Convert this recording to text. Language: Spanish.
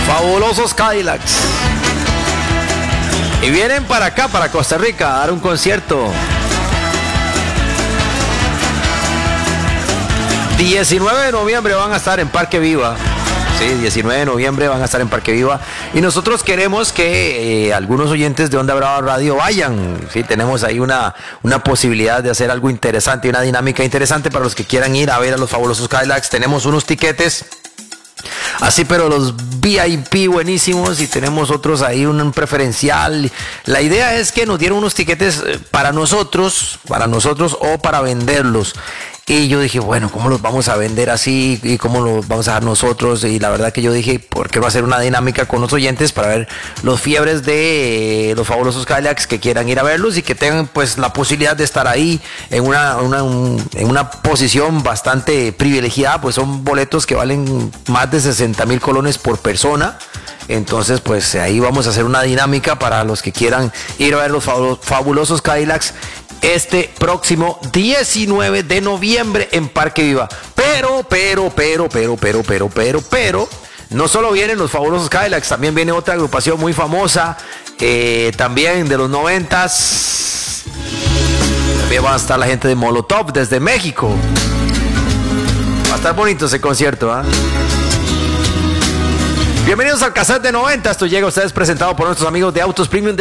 Fabulosos Cadillacs. Y vienen para acá, para Costa Rica, a dar un concierto. 19 de noviembre van a estar en Parque Viva. Sí, 19 de noviembre van a estar en Parque Viva. Y nosotros queremos que algunos oyentes de Onda Brava Radio vayan. Sí, tenemos ahí una posibilidad de hacer algo interesante, una dinámica interesante para los que quieran ir a ver a los Fabulosos Cadillacs. Tenemos unos tiquetes así, pero los VIP buenísimos, y tenemos otros ahí, un preferencial. La idea es que nos dieron unos tiquetes para nosotros o para venderlos. Y yo dije, bueno, ¿cómo los vamos a vender así? ¿Y cómo los vamos a dar nosotros? Y la verdad que yo dije, ¿por qué no hacer una dinámica con los oyentes para ver los fiebres de los Fabulosos Cadillacs que quieran ir a verlos y que tengan pues la posibilidad de estar ahí en una posición bastante privilegiada? Pues son boletos que valen más de 60,000 colones por persona. Entonces pues ahí vamos a hacer una dinámica para los que quieran ir a ver los Fabulosos Cadillacs este próximo 19 de noviembre en Parque Viva. Pero, no solo vienen los Fabulosos Cadillacs, también viene otra agrupación muy famosa, también de los 90s. También va a estar la gente de Molotov desde México. Va a estar bonito ese concierto, ¿eh? Bienvenidos al Cassette de 90. Esto llega a ustedes presentado por nuestros amigos de Autos Premium